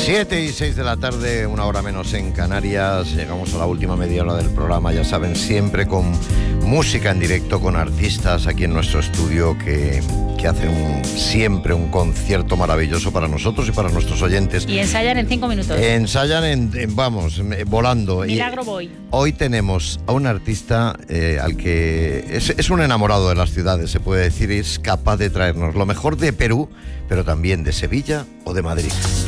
7:06 de la tarde, una hora menos en Canarias. Llegamos a la última media hora del programa, ya saben, siempre con música en directo, con artistas aquí en nuestro estudio que hacen siempre un concierto maravilloso para nosotros y para nuestros oyentes. Y ensayan en 5 minutos. Ensayan volando. Milagro Boy. Hoy tenemos a un artista al que es un enamorado de las ciudades, se puede decir, y es capaz de traernos lo mejor de Perú, pero también de Sevilla o de Madrid.